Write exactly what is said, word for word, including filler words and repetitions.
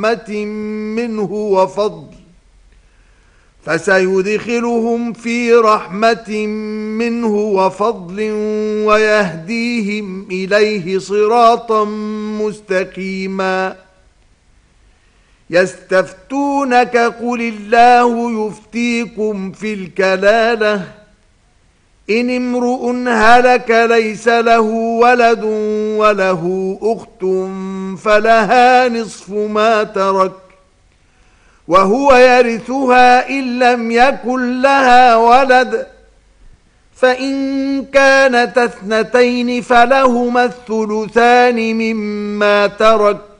رحمة منه وفضل فسيدخلهم في رحمة منه وفضل ويهديهم إليه صراطا مستقيما. يستفتونك قل الله يفتيكم في الكلالة إن امرؤ هلك ليس له ولد وله أخت فلها نصف ما ترك وهو يرثها إن لم يكن لها ولد فإن كانت اثنتين فلهما الثلثان مما ترك